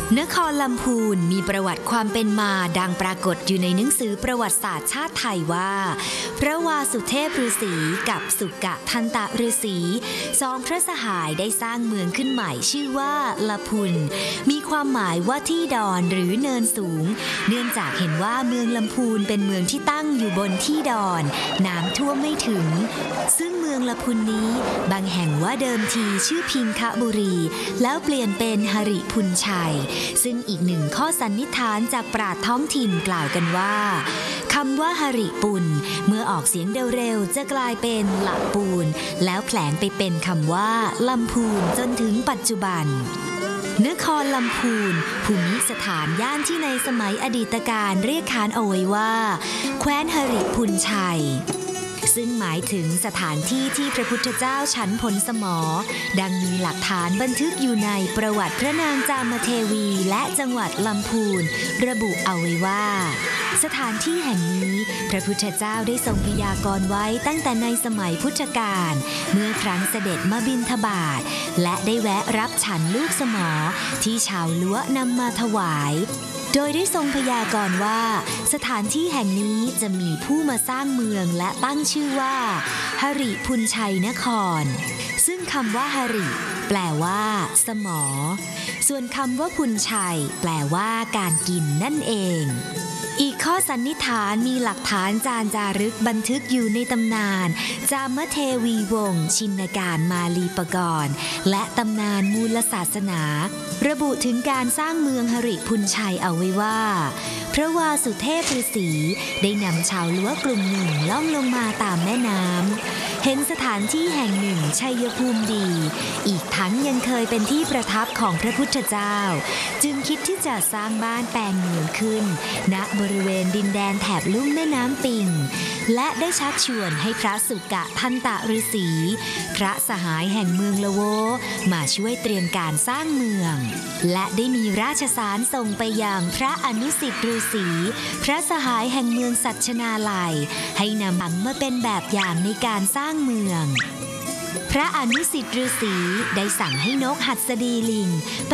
นครลำพูนมีประวัติความเป็นมาดังปรากฏอยู่ในหนังสือประวัติศาสตร์ชาติไทยว่าพระวาสุเทพฤาษีกับสุกะทันตะฤาษีสองพระสหายได้สร้างเมืองขึ้นใหม่ชื่อว่าลำพูนมีความหมายว่าที่ดอนหรือเนินสูงเนื่องจากเห็นว่าเมืองลำพูนเป็นเมืองที่ตั้งอยู่บนที่ดอนน้ำท่วมไม่ถึงซึ่งเมืองลำพูนนี้บางแห่งว่าเดิมทีชื่อพิงคะบุรีแล้วเปลี่ยนเป็นหริพุนชัยซึ่งอีกหนึ่งข้อสันนิษฐานจากปราชญ์ท้องถิ่นกล่าวกันว่าคำว่าหริปุนเมื่อออกเสียงเร็วๆจะกลายเป็นละปูนแล้วแผลงไปเป็นคำว่าลำพูนจนถึงปัจจุบันนครลำพูนภูมิสถานย่านที่ในสมัยอดีตการเรียกขานเอาไว้ว่าแคว้นหริพุนชัยซึ่งหมายถึงสถานที่ที่พระพุทธเจ้าฉันผลสมอดังมีหลักฐานบันทึกอยู่ในประวัติพระนางจามเทวีและจังหวัดลำพูนระบุเอาไว้ว่าสถานที่แห่งนี้พระพุทธเจ้าได้ทรงพยากรณ์ไว้ตั้งแต่ในสมัยพุทธกาลเมื่อครั้งเสด็จมาบิณฑบาตและได้แวะรับฉันลูกสมอที่ชาวล้วนำมาถวายโดยได้ทรงพยากรณ์ว่าสถานที่แห่งนี้จะมีผู้มาสร้างเมืองและตั้งชื่อว่าหริพุนชัยนครซึ่งคำว่าหริแปลว่าสมอส่วนคำว่าพุนชัยแปลว่าการกินนั่นเองอีกข้อสันนิษฐานมีหลักฐานจารึกบันทึกอยู่ในตำนานจามเทวีวงศ์ชินการมาลีปกรณ์และตำนานมูลศาสนาระบุถึงการสร้างเมืองหริพุนชัยเอาไว้ว่าพระวาสุเทพฤาษีได้นำชาวล้วกลุ่มหนึ่งล่องลงมาตามแม่น้ำเห็นสถานที่แห่งหนึ่งชัยภูมิดีอีกทั้งยังเคยเป็นที่ประทับของพระพุทธเจ้าจึงคิดที่จะสร้างบ้านแปลงเมืองขึ้นณบริเวณดินแดนแถบลุ่มแม่น้ำปิงและได้ชักชวนให้พระสุกะทันตะฤาษีพระสหายแห่งเมืองละโวมาช่วยเตรียมการสร้างเมืองและได้มีราชสารส่งไปยังพระอนุสิตฤาษีพระสหายแห่งเมืองสัชนาลัยให้นำหลังมาเป็นแบบอย่างในการสร้างเมืองพระอนุสิตฤาษีได้สั่งให้นกหัสดีลิง